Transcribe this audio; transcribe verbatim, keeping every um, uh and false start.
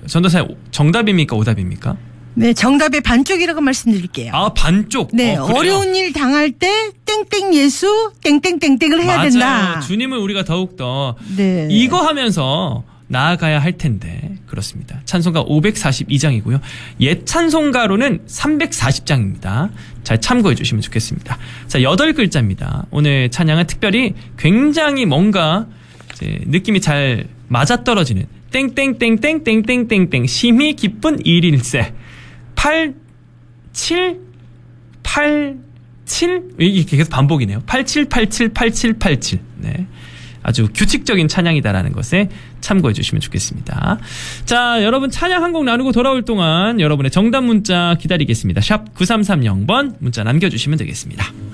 전도사님 정답입니까? 오답입니까? 네, 정답의 반쪽이라고 말씀드릴게요. 아, 반쪽? 네, 어, 어려운 일 당할 때 땡땡 예수 땡땡땡땡을 해야 맞아요. 된다. 주님을 우리가 더욱더 네. 이거 하면서 나아가야 할 텐데 그렇습니다. 찬송가 오백사십이 장이고요. 옛 찬송가로는 삼백사십 장입니다. 잘 참고해 주시면 좋겠습니다. 자, 여덟 글자입니다. 오늘 찬양은 특별히 굉장히 뭔가 이제 느낌이 잘 맞아떨어지는 땡땡땡땡땡땡땡땡 심히 기쁜 일일세 팔, 칠, 팔, 칠 이게 계속 반복이네요. 팔칠팔칠 팔칠팔칠 네. 아주 규칙적인 찬양이다라는 것에 참고해 주시면 좋겠습니다. 자, 여러분 찬양 한 곡 나누고 돌아올 동안 여러분의 정답 문자 기다리겠습니다. 샵 구삼삼공 번 문자 남겨주시면 되겠습니다.